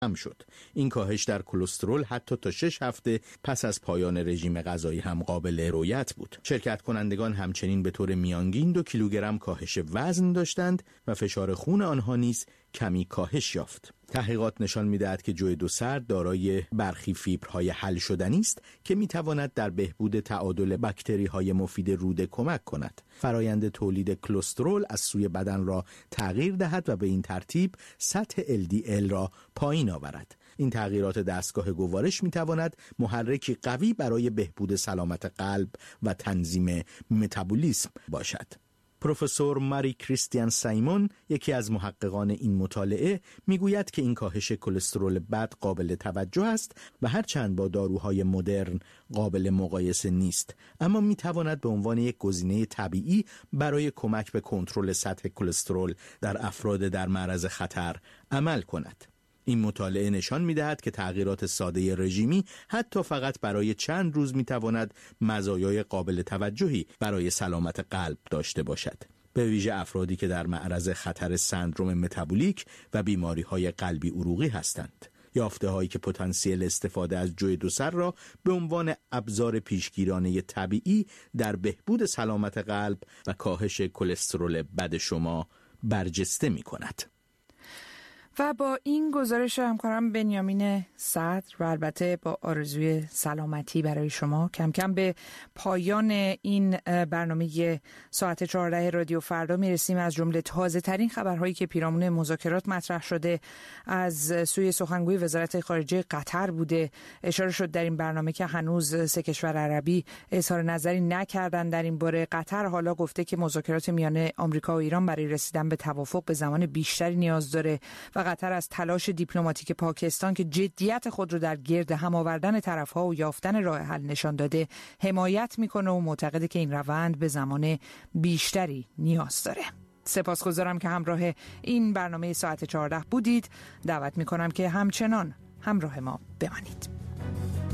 شد. این کاهش در کلسترول حتی تا 6 هفته پس از پایان رژیم غذایی هم قابل رؤیت بود. شرکت کنندگان همچنین به طور میانگین 2 کیلوگرم کاهش وزن داشتند و فشار خون آنها نیز کمی کاهش یافت. تحقیقات نشان می‌دهد که جوی 2 سرد دارای برخی فیبرهای حل شدنی است که می‌تواند در بهبود تعادل باکتری‌های مفید روده کمک کند. فرایند تولید کلسترول از سوی بدن را تغییر دهد و به این ترتیب سطح LDL را پایین آورد. این تغییرات دستگاه گوارش می‌تواند محرکی قوی برای بهبود سلامت قلب و تنظیم متابولیسم باشد. پروفسور ماری کریستیان سایمون، یکی از محققان این مطالعه، میگوید که این کاهش کلسترول بد قابل توجه است و هرچند با داروهای مدرن قابل مقایسه نیست، اما میتواند به عنوان یک گزینه طبیعی برای کمک به کنترل سطح کلسترول در افراد در معرض خطر عمل کند. این مطالعه نشان می‌دهد که تغییرات ساده رژیمی حتی فقط برای چند روز می‌تواند مزایای قابل توجهی برای سلامت قلب داشته باشد، به ویژه افرادی که در معرض خطر سندروم متابولیک و بیماری‌های قلبی عروقی هستند. یافته‌هایی که پتانسیل استفاده از جوی 2 سر را به عنوان ابزار پیشگیرانه طبیعی در بهبود سلامت قلب و کاهش کلسترول بد شما برجسته می‌کند. و با این گزارش همکارم بنیامین صدر و البته با آرزوی سلامتی برای شما کم کم به پایان این برنامه ساعت 14 رادیو فردا میرسیم. از جمله تازه ترین خبرهایی که پیرامون مذاکرات مطرح شده از سوی سخنگوی وزارت خارجه قطر بوده. اشاره شد در این برنامه که هنوز 3 کشور عربی اظهار نظری نکردن در این باره. قطر حالا گفته که مذاکرات میان آمریکا و ایران برای رسیدن به توافق به زمان بیشتری نیاز داره و قطر از تلاش دیپلماتیک پاکستان که جدیت خود رو در گرد هم آوردن طرف‌ها و یافتن راه حل نشان داده حمایت میکنه و معتقده که این روند به زمان بیشتری نیاز داره. سپاسگزارم که همراه این برنامه ساعت 14 بودید. دعوت میکنم که همچنان همراه ما بمانید.